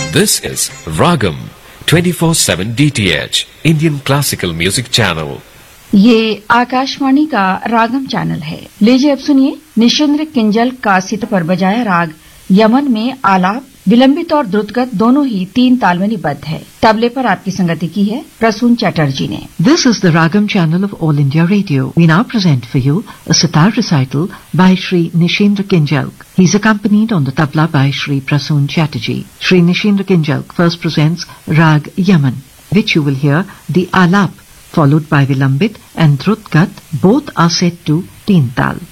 This is Ragam 24/7 DTH Indian Classical Music Channel. ये आकाशवाणी का रागम channel है। लीजिए अब सुनिए निशिंद्र किंजल का सितार पर बजाया राग यमन में आलाप विलंबित और द्रुतगत दोनों ही 3 ताल में निबद्ध है। तबले पर आपकी संगति की है प्रसून चटर्जी ने। This is the Ragam channel of All India Radio. We now present for you a sitar recital by Shri Nishindra Kinjalk. He is accompanied on the tabla by Shri Prasoon Chatterjee. Shri Nishindra Kinjalk first presents Rag Yaman, which you will hear the Alap, followed by Vilambit and Drutgat. Both are set to 3 tal.